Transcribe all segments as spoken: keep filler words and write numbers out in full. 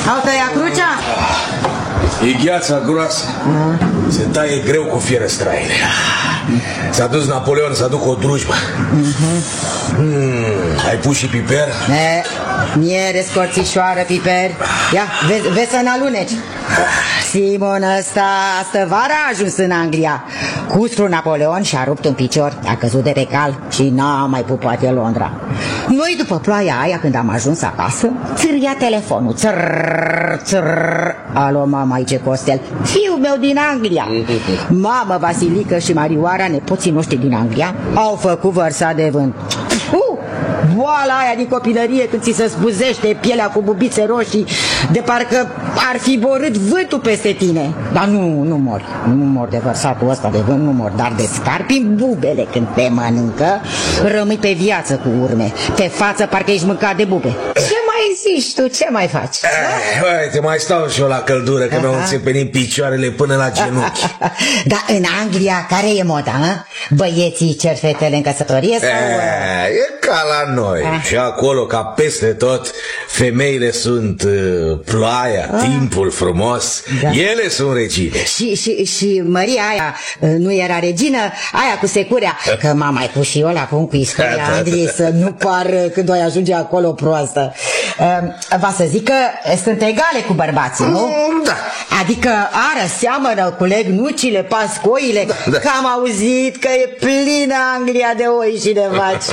Au tăiat crucea? E gheața groasă. mm. Se taie greu cu fierăstraile. S-a dus Napoleon să aducă o drujbă. mm-hmm. mm, Ai pus și piper? E, miere scorțișoară, piper. Ia, vezi, vezi să n-aluneci. Simon ăsta astă vara a ajuns în Anglia. Custru Napoleon și-a rupt un picior, a căzut de recal și n-a mai pupat el Londra. Noi după ploaia aia, când am ajuns acasă, țâria telefonul. Țrrr, țrrr. Alo, mama, aici e Costel, fiul meu din Anglia. Mama Vasilică și Marioara, nepoții noștri din Anglia, au făcut vărsa de vânt. uh, Boala aia din copilărie, când ți se spuzește pielea cu bubițe roșii, de parcă ar fi borât vântul peste tine. Dar nu, nu mori. Nu mori de vărsatul ăsta de vânt, nu mori. Dar de scarpi în bubele când te mănâncă, rămâi pe viață cu urme. Pe față parcă ești mâncat de bube. Ce mai zici tu? Ce mai faci? Eh, uite, mai stau și eu la căldură, că mi-au înțepenit picioarele până la genunchi. Dar în Anglia care e moda, a? Băieții cer fetele în căsătorie sau... E, e ca la noi. Ah. Și acolo, ca peste tot, femeile sunt uh, ploaia, ah. timpul frumos. Da. Ele sunt regine. Și, și, și Maria aia nu era regină, aia cu securea. Că m-am mai pus și eu la punct cu istoria Angliei, să nu par când o ajunge acolo proastă. uh, Va să zic că sunt egale cu bărbații, nu? Da. Adică ară, seamănă, culeg nucile, pascoile. Da. Că am auzit că e plină Anglia de oi și de vaci.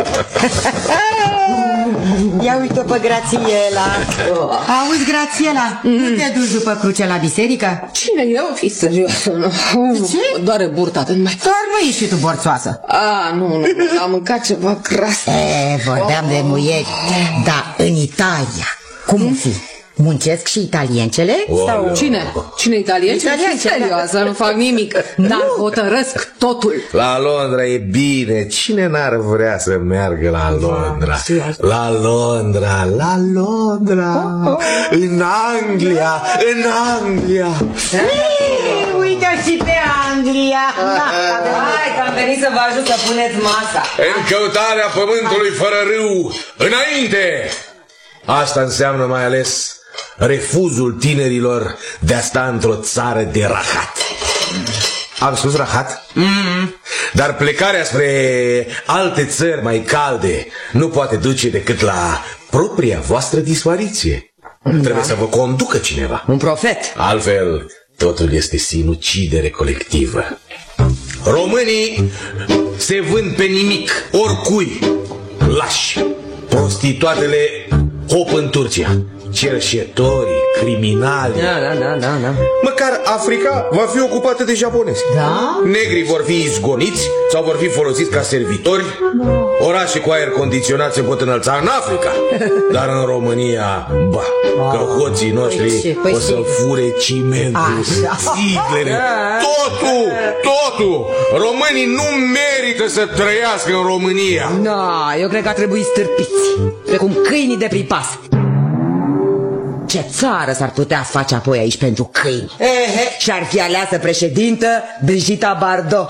Ia uite pe Grațiela. Auzi, Grațiela, mm. nu te duci după cruce la biserică? Cine eu? Fi serioasă, nu. Ce? Doare burta, nu mai... Doar nu ești și tu borțoasă. A, nu, nu, am mâncat ceva gras. E, vorbeam oh. de muieri. Dar în Italia, cum mm? fi? Muncesc și italiencele? Oh, sau... Cine? Cine italiencele? Serioasă, nu fac nimic. Dar hotărăsc totul. La Londra e bine. Cine n-ar vrea să meargă la Londra? La Londra, la Londra, oh, oh. În Anglia, în Anglia. Ei, uite și pe Anglia. Hai că am venit să vă ajut să puneți masa. În căutarea pământului fără râu, înainte! Asta înseamnă mai ales refuzul tinerilor de a sta într-o țară de rahat. Am spus rahat? Mm-hmm. Dar plecarea spre alte țări mai calde nu poate duce decât la propria voastră dispariție. Da. Trebuie să vă conducă cineva. Un profet. Altfel, totul este sinucidere colectivă. Românii se vând pe nimic, oricui, lași. Prostituatele hop în Turcia, cerșetorii, criminali. Da, da, da, da, da. Măcar Africa va fi ocupată de japonezi. Da? Negrii vor fi izgoniți sau vor fi folosiți ca servitori. Da. Orașe cu aer condiționat se pot înălța în Africa. Dar în România, ba, oh. că hoții noștri păi păi o să fure cimentul, siglele, totul, totul. Românii nu merită să trăiască în România. Da, eu cred că ar trebui stârpiți, precum câinii de pripas. Ce țară s-ar putea face apoi aici pentru câini? Și-ar fi aleasă președintă Brigitte Bardot.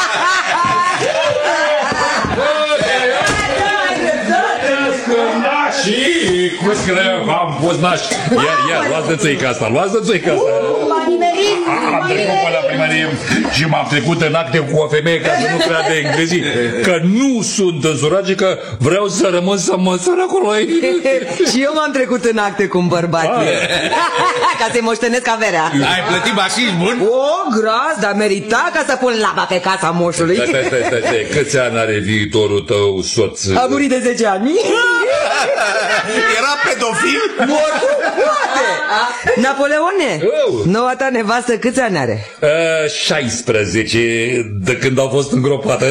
Și cum că am fost nași. Ia, ia, luați de țăica asta, luați de țăica asta. Am trecut pe la primărie și m-am trecut în acte cu o femeie ca să nu creadă englezii. Că nu sunt însurage, că vreau să rămân să mă săr acolo. Și eu m-am trecut în acte cu un bărbat. Ca să-i moștenesc averea. Ai plătit bașiș bun? O, gras, dar merita ca să pun laba pe casa moșului. Stai, stai, stai, stai. Câți ani are viitorul tău soț? A murit de zece ani. Era pedofil? Mortul poate. Napoleone, noua ta nevastă câți ani are? Uh, șaisprezece, de când au fost îngropată.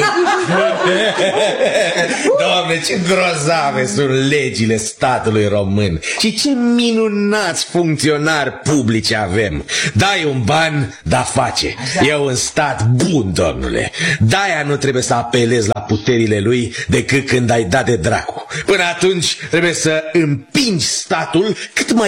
Doamne, ce grozave sunt legile statului român și ce minunați funcționari publici avem. Dai un ban, da face. E un stat bun, domnule. De-aia nu trebuie să apelezi la puterile lui decât când ai dat de dracu. Până atunci trebuie să împingi statul cât mai vârf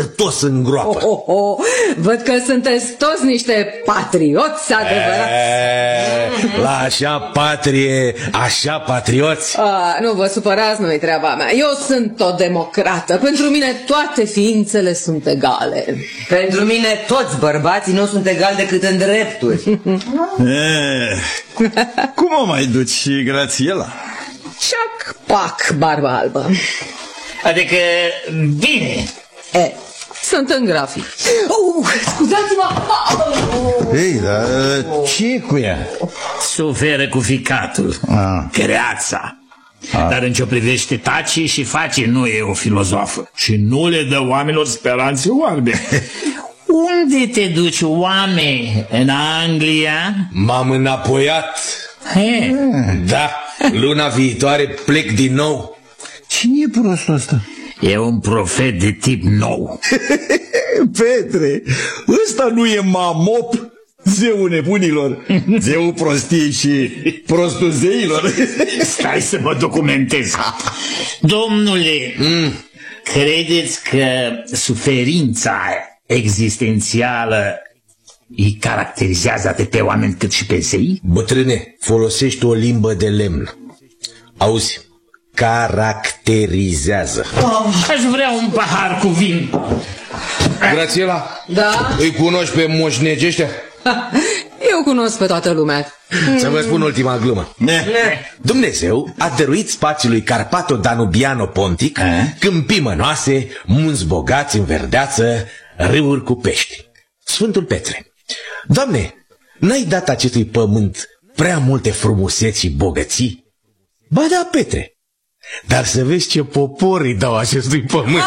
sănătos în groapă. Oh, oh, oh. Văd că sunteți toți niște patrioți adevărați. E, la așa patrie, așa patrioți. A, nu vă supărați, nu-i treaba mea. Eu sunt o democrată. Pentru mine toate ființele sunt egale. Pentru mine toți bărbații nu sunt egali decât în drepturi. E, cum o mai duci, Grațiela? Șac, pac, barba albă. Adică, bine. E, sunt în grafic. Uh, scuzați-mă! Ei, dar ce e cu ea? Suferă cu ficatul. Ah. Creața. Dar în ce privește tace și face, nu e o filozofă. Și nu le dă oamenilor speranțe oarbe. Unde te duci, oameni? În Anglia? M-am înapoiat. He. Da, luna viitoare plec din nou. Cine e prostul ăsta? E un profet de tip nou. Petre, ăsta nu e Mamop, zeul nebunilor, zeul prostiei și prostul zeilor. Stai să mă documentez. Domnule, mm. credeți că suferința existențială îi caracterizează atât pe oameni cât și pe zei? Bătrâne, folosești o limbă de lemn. Auzi, caracterizează. Oh, aș vrea un pahar cu vin. Grațiela, Da? îi cunoști pe moșnegi ăștia? Eu cunosc pe toată lumea. Să vă spun ultima glumă. Ne. Dumnezeu a dăruit spațiului Carpato-Danubiano-Pontic câmpii mănoase, munți bogați în verdeață, râuri cu pești. Sfântul Petre, Doamne, n-ai dat acestui pământ prea multe frumuseți și bogății? Ba da, Petre, dar să vezi ce popor îi dau acestui pământ.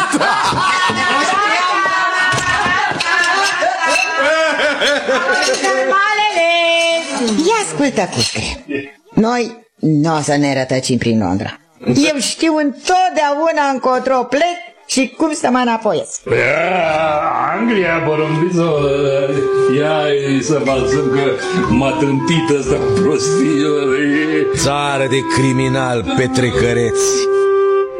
Ia ascultă, Cuscre. Noi nu o să ne rătăcim prin Londra. Eu știu întotdeauna încotro plec și cum să mă înapoiez. Anglia, porumbițo, ia să facem că m-a trântit ăsta prostilor. Țară de criminal petrecăreți.